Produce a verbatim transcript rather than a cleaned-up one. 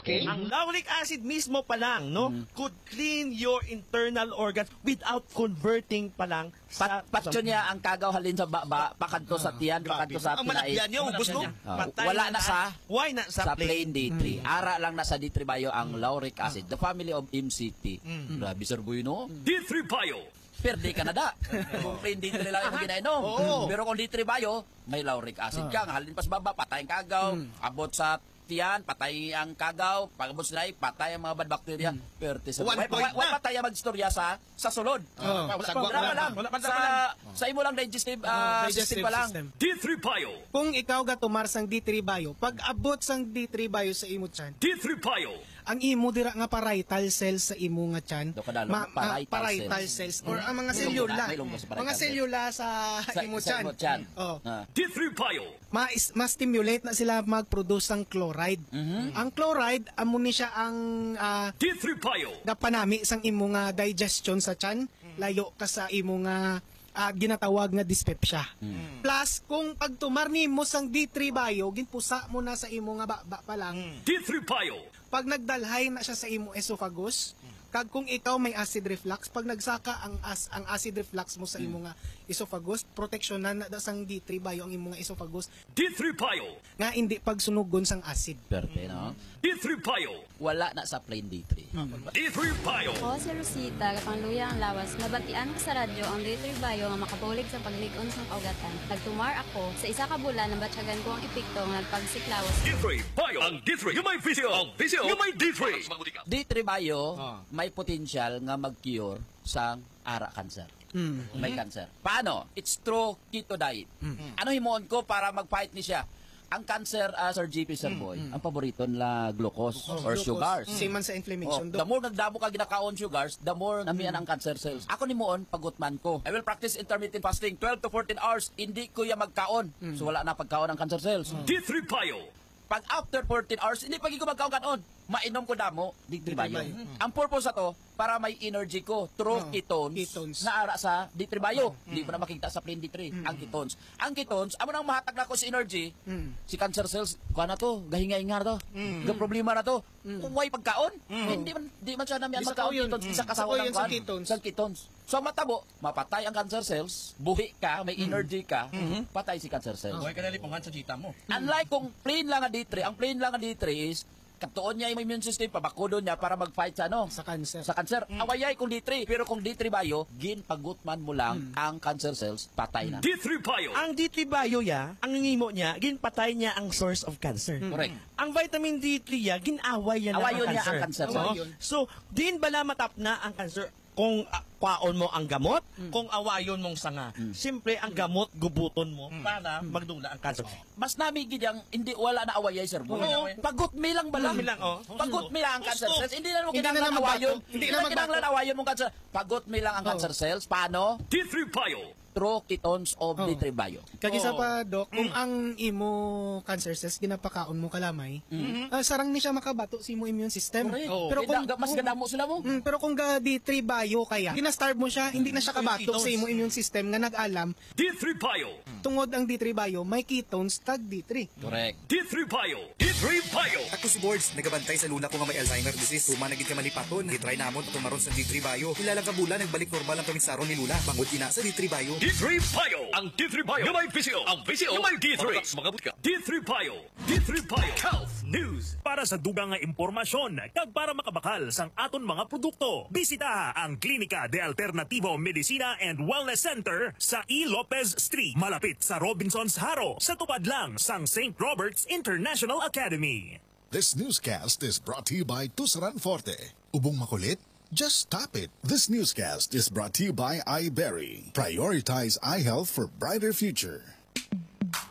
Okay. Ang lauric acid mismo pa lang, no, could clean your internal organs without converting pa lang sa... Pat, patso niya ang kagaw halin sa baba, pakanto sa tiyan, pakanto sa Ang pinait. malakyan niya, ubos no? Ah, Patay wala na na sa Why na sa, sa plain D three. Hmm. Ara lang na sa D three bio ang lauric acid. The family of M C T. Grabe, Sir Boy, no? D three Bio. Perde ka na da. Kung plain D three lang yung ginainom. Oo. Pero kung D three bio, may lauric acid ka. Halin pa sa baba, patay ang kagaw. Abot sa tiyan, patay ang kagaw. Pag-abot sa nai, patay ang mga bad bacteria. Perde sa One Wala point wala na. pa tayo magstorya sa sa sulod. Oh, sagwa Drama pa lang. Wala pa Sa, sa imo lang digestive ah, system pa lang. D three Bio. Kung ikaw ga tumar sang D three bio, pag abot sang D three bio sa imo tiyan, D three Bio. ang imo dira nga parietal cells sa imo nga tiyan, Do kadalo, ma- parietal ah, parietal cells, or ang mga selula, May lunggo sa parietal mga cells. selula sa, Sa imo sa tiyan. imo tiyan. Oh. Ah. D three Bio. Ma ma-stimulate na sila mag-produce ng chloride. Ang chloride amo ni siya ang ah, D three Bio. gapanami sang imo nga digestion sa tiyan, layo ka sa imo nga ah, ginatawag nga dyspepsia. Plus kung pagtumar nimo sang D three bio, ginpusa mo na sa imo nga baba pa lang. D three Bio. Pag nagdalhay na siya sa imo esophagus, kag kung ikaw may acid reflux, pag nagsaka ang as, ang acid reflux mo sa imo nga esophagus, proteksyonan na da sang D three bio ang imo nga esophagus D three Bio. nga hindi pagsunugon sang acid. Perde, no? D three Bio. Wala na sa plain D three. D three Bio. Ako si Rosita, kapangluya ang lawas. Nabatian ko sa radyo ang D three Bio nga makabulig sa paglig-on sa kaugatan. Nagtumar ako, sa isa ka bulan nabatyagan ko ang epekto ng nagpagsiklawas. D three Bio. Ang D three. Yung may visio. Ang visio. Yung may D three. D three bio, may potential nga mag-cure sa ara cancer. May cancer. Paano? It's through keto diet. Ano himuon ko para mag-fight ni siya? Ang cancer, uh, Sir G P, Sir Boy, ang paborito nila glucose or Glucose. sugars. Same man sa inflammation. Oh, the more nagdamo ka ginakaon sugars, the more namian ang cancer cells. Ako ni moon, pagutman ko. I will practice intermittent fasting, twelve to fourteen hours, hindi ko ya magkaon. So wala na pagkaon ang cancer cells. D three Bio. Pag after fourteen hours, hindi pagi ko magkaon kanon. Mainom ko damo, D three bio. Ang purpose ato para may energy ko through Oh, ketones, ketones. na ara sa D three bio. Hindi mo na makita sa plain D three ang ketones. Ang ketones, amo nang mahatag na ko si energy. Si cancer cells, kuha na to, gahinga-hinga na to. Ga problema na to. Kung may pagkaon, hindi man di man siya namian Isa magkaon ko yun. ketones, isa Mm. kasawa Isa ko ng yun sa kuwan, ketones. sa ketones. So matabo, mapatay ang cancer cells, buhi ka, may energy ka, patay si cancer cells. Huwag ka nalipungan sa chita mo. Unlike kung plain lang ang D three, ang plain lang ang D three is katuon niya yung immune system, pabakudon niya para mag-fight sa ano? Sa cancer. Sa cancer. Awayay kung D three. Pero kung D three bio, ginpagutman mo lang ang cancer cells, patay na. D three Bio. Ang D three bio ya, ang ngimo niya, ginpatay niya ang source of cancer. Correct. Ang vitamin D three ya, ginaway yan Awayon ang niya cancer. ang cancer. Oo. Awayon. So, din bala matap na ang cancer kung uh, kwaon mo ang gamot, kung awayon mong sanga. Siyempre, ang gamot, gubuton mo para magdula ang cancer. Mas namigid yung hindi wala na awayay, sir. Boy. Oo. Pagut mi lang bala. Pagut mi lang, oh. Pagut mi lang ang cancer Gusto. cells. Hindi na mo Hindi na kinanglan na awayon. magbato. Hindi Hindi na na kinanglan magbato. awayon mong cancer. Pagut mi lang ang Oh. cancer cells. Paano? D three Bio. Through ketones of Oh. D three bio. Kagisa Oo. pa, Doc, kung ang imo cancer cells ginapakaon mo kalamay, ah, sarang ni siya makabato sa imo immune system. Correct. Oo. Pero Eh, kung da- mas ganda mo sila mo. Mm, pero kung ga D three bio kaya, ginastarve mo siya, hindi na siya kabato sa imo immune system nga nag-alam, D three Bio. tungod ang D three bio, may ketones tag D three. Correct. D three Bio. D three Bio. Ako si Boards, nagabantay sa luna ko nga may Alzheimer disease. Tuma naging ka malipaton, gitry namon tumaron sa D three Bio. Ilang kabula nagbalik normal ang kamisaron ni Lula. Bangod ina sa D three Bio. D three Bio. Ang D three Bio. Yung may visio. Ang visio. Yung may D three. Makabot ka. D three Bio. D three Bio. Health News. Para sa dugang nga impormasyon, kag para makabakal sang aton mga produkto, bisita ang Klinika de Alternativo Medicina and Wellness Center sa E. Lopez Street, malapit sa Robinsons Haro, sa tupad lang sang Saint Robert's International Academy. This newscast is brought to you by Tusaran Forte. Ubong makulit? Just tap it. This newscast is brought to you by iBerry. Prioritize eye health for brighter future.